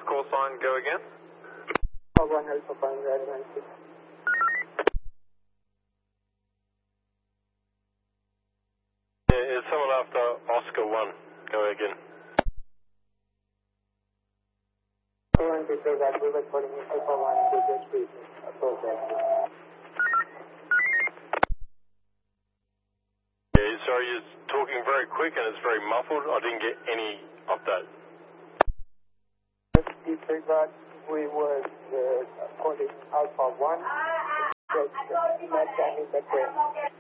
call sign, go again. Alpha 1 Alpha 5 Red 96. Yeah, it's someone after Oscar 1, go again. Alpha 1 Peter that we were calling in Alpha 1 Peter Street. Yeah, sorry, you're talking very quick and it's very muffled. I didn't get any of that. Disregard, we were calling Alpha 1. That's mechanic train.